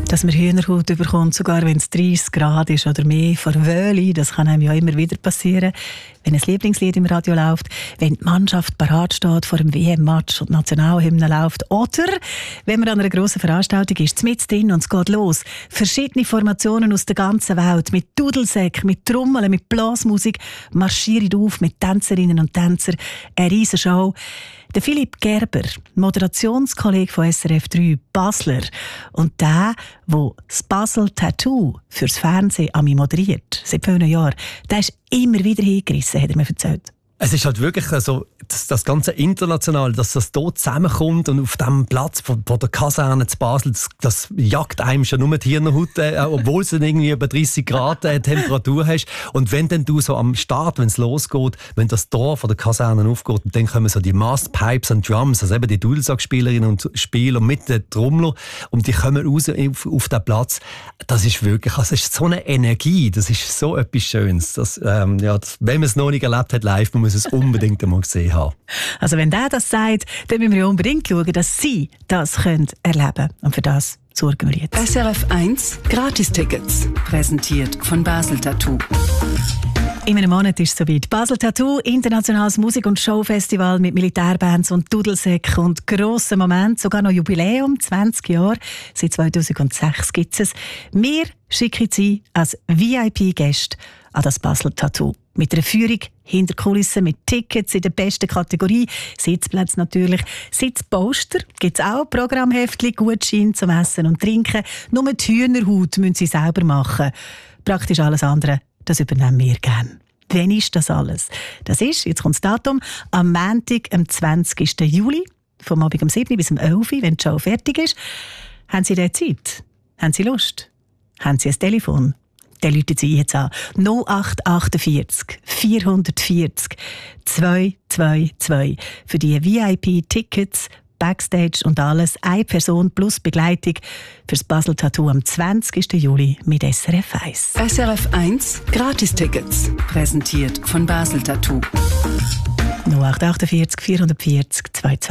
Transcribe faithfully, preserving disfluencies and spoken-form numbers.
Dass man Hühnerhaut bekommt, sogar wenn es dreißig Grad ist oder mehr, vor Wöhli, das kann einem ja immer wieder passieren. Wenn ein Lieblingslied im Radio läuft, wenn die Mannschaft parat steht vor dem W M-Match und die Nationalhymne läuft, oder wenn man an einer grossen Veranstaltung ist, mitten drin und es geht los. Verschiedene Formationen aus der ganzen Welt, mit Dudelsäck, mit Trommeln, mit Blasmusik, marschieren auf mit Tänzerinnen und Tänzern. Eine riesen Show. Der Philipp Gerber, Moderationskollege von S R F drei, Basler, und der, der das Basel Tattoo fürs Fernsehen an mich moderiert, seit vielen Jahren, der ist immer wieder hingerissen, hat er mir erzählt. Es ist halt wirklich so, das, das ganze International, dass das hier zusammenkommt und auf dem Platz von, von der Kaserne zu Basel, das, das jagt einem schon nur die Hirnhaut, äh, obwohl es irgendwie über dreißig Grad äh, Temperatur hast. Und wenn dann du so am Start, wenn es losgeht, wenn das Tor von der Kaserne aufgeht, und dann kommen so die Masked Pipes und Drums, also eben die Dudelsackspielerinnen und Spieler mit den Trommlern, und die kommen raus auf, auf den Platz. Das ist wirklich, also es ist so eine Energie, das ist so etwas Schönes. Das, ähm, ja, das, wenn man es noch nicht erlebt hat live, man muss es unbedingt einmal gesehen haben. Also wenn der das sagt, dann müssen wir ja unbedingt schauen, dass Sie das können erleben können. Und für das sorgen wir jetzt. S R F eins Gratistickets. Präsentiert von Basel Tattoo. In einem Monat ist es soweit. Basel Tattoo, internationales Musik- und Showfestival mit Militärbands und Dudelsäck und grossen Momenten, sogar noch Jubiläum, zwanzig Jahre. Seit zweitausendsechs gibt es. Wir schicken Sie als V I P-Gäste an das Basel Tattoo. Mit einer Führung hinter Kulissen, mit Tickets in der besten Kategorie, Sitzplätze natürlich. Sitzposter gibt es auch, Programmheftchen, Gutschein zum Essen und Trinken. Nur die Hühnerhaut müssen Sie selber machen. Praktisch alles andere, das übernehmen wir gerne. Wann ist das alles? Das ist, jetzt kommt das Datum, am Montag, am zwanzigsten Juli, vom Abend um sieben bis um elf, wenn die Show fertig ist. Haben Sie da Zeit? Haben Sie Lust? Haben Sie ein Telefon? Dann rufen Sie jetzt an. null acht achtundvierzig vierhundertvierzig zweihundertzweiundzwanzig für die V I P-Tickets, Backstage und alles. Eine Person plus Begleitung fürs Basel Tattoo am zwanzigsten Juli mit S R F eins. S R F eins Gratistickets. Präsentiert von Basel Tattoo. null acht achtundvierzig vierhundertvierzig zweihundertzweiundzwanzig